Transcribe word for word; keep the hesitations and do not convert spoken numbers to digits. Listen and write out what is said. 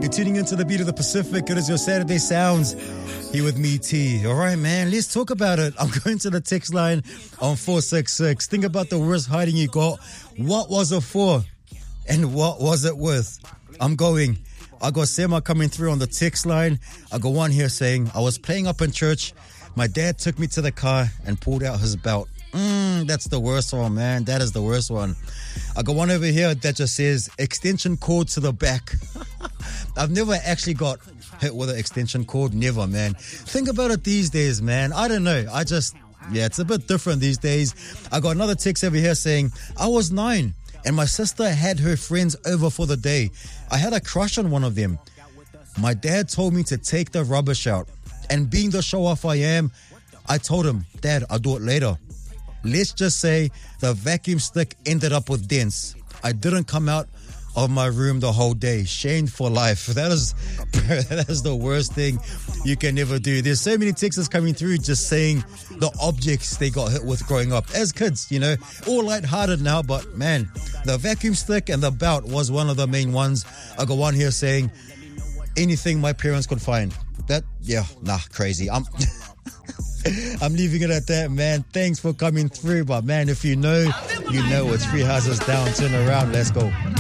You're tuning into the beat of the Pacific. It is your Saturday Sounds. Here with me, T. All right, man, let's talk about it. I'm going to the text line on four six six. Think about the worst hiding you got. What was it for? And what was it with? I'm going. I got Sema coming through on the text line. I got one here saying, I was playing up in church. My dad took me to the car and pulled out his belt. Mm, that's the worst one, man. That is the worst one. I got one over here that just says, extension cord to the back. I've never actually got hit with an extension cord. Never, man. Think about it these days, man. I don't know. I just, yeah, it's a bit different these days. I got another text over here saying, I was nine and my sister had her friends over for the day. I had a crush on one of them. My dad told me to take the rubbish out. And being the show-off I am, I told him, Dad, I'll do it later. Let's just say the vacuum stick ended up with dents. I didn't come out of my room the whole day. Shamed for life. That is, that is the worst thing you can ever do. There's so many texts coming through just saying the objects they got hit with growing up as kids, you know, all lighthearted now, but man, the vacuum stick and the belt was one of the main ones. I got one here saying anything my parents could find. That, yeah, nah, crazy. I'm I'm leaving it at that, man. Thanks for coming through, but man, if you know, you know it's Three Houses Down. Turn around, let's go.